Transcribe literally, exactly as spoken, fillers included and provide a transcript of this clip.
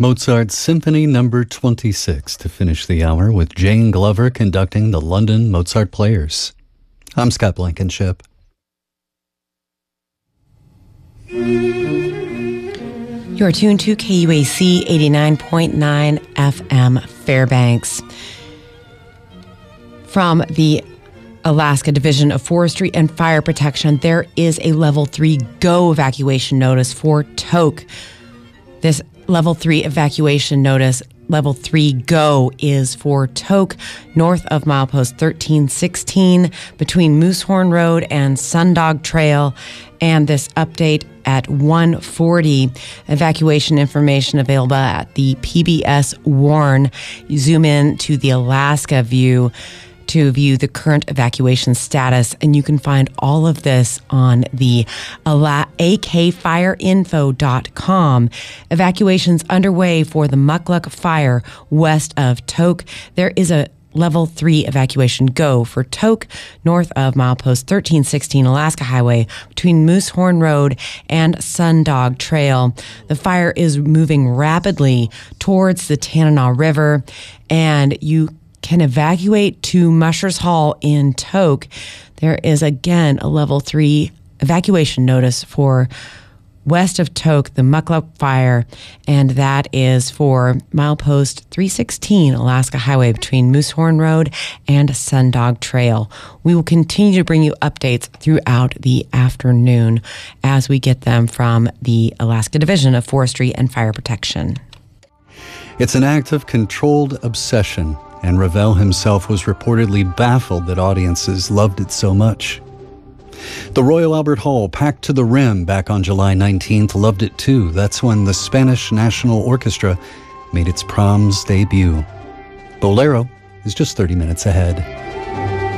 Mozart's Symphony Number twenty-six to finish the hour with Jane Glover conducting the London Mozart Players. I'm Scott Blankenship. You're tuned to K U A C eighty-nine point nine F M Fairbanks. From the Alaska Division of Forestry and Fire Protection, there is a level three go evacuation notice for Tok. This level three evacuation notice, level three go, is for Tok north of milepost thirteen sixteen between Moosehorn Road and Sundog Trail. And this update at one forty. Evacuation information available at the P B S Warn. You zoom in to the Alaska view to view the current evacuation status, and you can find all of this on the A K fire info dot com. Evacuations underway for the Mukluk Fire west of Tok. There is a level three evacuation go for Tok north of milepost thirteen sixteen Alaska Highway between Moosehorn Road and Sundog Trail. The fire is moving rapidly towards the Tanana River, and you can evacuate to Mushers Hall in Tok. There is again a level three evacuation notice for west of Tok, the Mukluk Fire, and that is for milepost three sixteen Alaska Highway between Moosehorn Road and Sundog Trail. We will continue to bring you updates throughout the afternoon as we get them from the Alaska Division of Forestry and Fire Protection. It's an act of controlled obsession, and Ravel himself was reportedly baffled that audiences loved it so much. The Royal Albert Hall, packed to the rim back on July nineteenth, loved it too. That's when the Spanish National Orchestra made its Proms debut. Bolero is just thirty minutes ahead.